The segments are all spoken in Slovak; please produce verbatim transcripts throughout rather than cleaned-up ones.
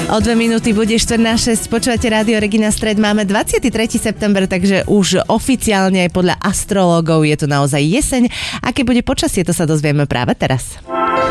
O dve minúty bude štvrť na šesť. Počúvate Rádio Regina Stred. Máme dvadsiateho tretieho september, takže už oficiálne aj podľa astrológov je tu naozaj jeseň. Aké bude počasie, to sa dozvieme práve teraz.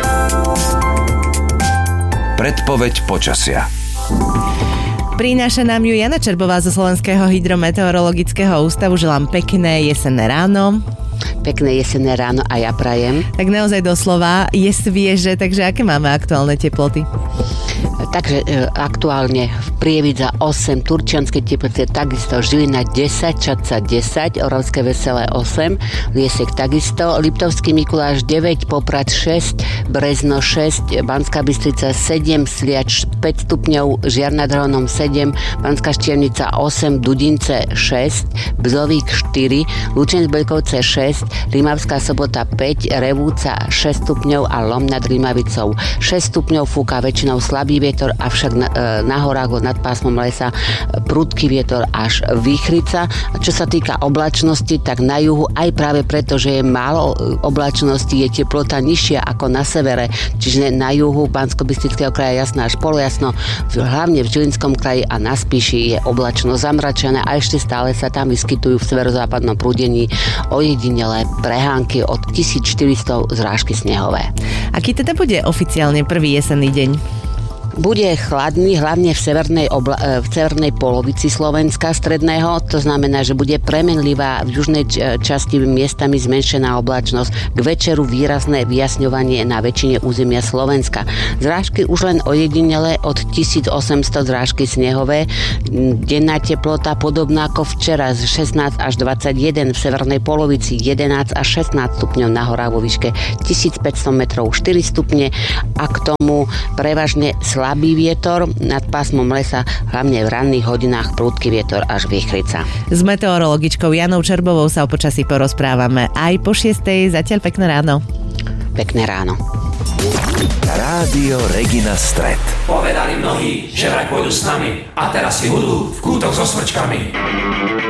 Predpoveď počasia. Prináša nám ju Jana Čerbová zo Slovenského hydrometeorologického ústavu. Želám pekné jesenné ráno. Pekné jesenné ráno a ja prajem. Tak naozaj doslova je svieže, takže aké máme aktuálne teploty? Takže e, aktuálne v Prievidza osem, Turčianske teploty takisto, Žilina desať, Čadca desať, Oravské Veselé osem, Liesek takisto, Liptovský Mikuláš deväť, Poprad šesť, Brezno šesť, Banská Bystrica sedem, Sliač päť stupňov, Žiar nad Hronom sedem, Banská Štiavnica osem, Dudince šesť, Bzovík štyri, Lučenec Beľkovce šesť, Rimavská Sobota päť, Revúca šesť stupňov a Lom nad Rimavicou šesť stupňov, fúka väčšinou slabý vietor, avšak na, na horách nad pásmom lesa prudký vietor až výchrica. A čo sa týka oblačnosti, tak na juhu aj práve preto, že je málo oblačnosti, je teplota nižšia ako na severe, čiže na juhu Banskobystrického kraja jasná až polojasno, hlavne v Žilinskom kraji a na Spiši je oblačno zamračené a ešte stále sa tam vyskytujú v severozápadnom prúdení ojedinelé prehánky od tisícštyristo zrážky snehové. Aký teda bude oficiálne prvý jesenný deň? Bude chladný, hlavne v severnej, obla- v severnej polovici Slovenska stredného, to znamená, že bude premenlivá v južnej časti miestami zmenšená oblačnosť, k večeru výrazné vyjasňovanie na väčšine územia Slovenska. Zrážky už len ojedinele od tisícosemsto zrážky snehové, denná teplota podobná ako včera z šestnásť až dvadsaťjeden, v severnej polovici jedenásť až šestnásť stupňov, na horách vo výške tisícpäťsto metrov štyri stupne a k tomu prevažne slabý vietor, nad pásmom lesa hlavne v ranných hodinách prudký vietor až výchrica. S meteorologičkou Janou Čerbovou sa o počasí porozprávame aj po šiestej. Zatiaľ pekné ráno. Pekné ráno. Rádio Regina Stred. Povedali mnohí, že vraj pôjdu s nami a teraz si hudú v kútoch so smrčkami.